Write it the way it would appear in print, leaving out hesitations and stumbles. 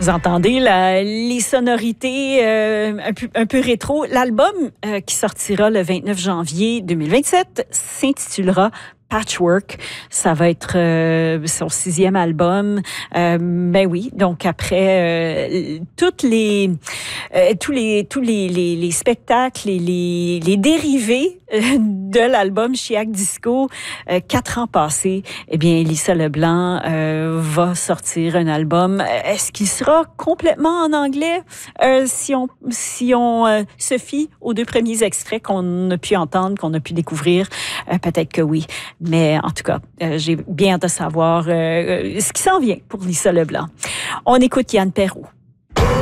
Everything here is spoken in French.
Vous entendez les sonorités un peu rétro. L'album qui sortira le 29 janvier 2027 s'intitulera Patchwork. Ça va être son 6e album. Ben oui, donc après tous les spectacles et les dérivés de l'album Chiac Disco, 4 ans passés, eh bien, Lisa Leblanc va sortir un album. Est-ce qu'il sera complètement en anglais si on se fie aux 2 premiers extraits qu'on a pu entendre, qu'on a pu découvrir? Peut-être que oui. Mais en tout cas, j'ai bien hâte de savoir ce qui s'en vient pour Lisa Leblanc. On écoute Yann Perrault.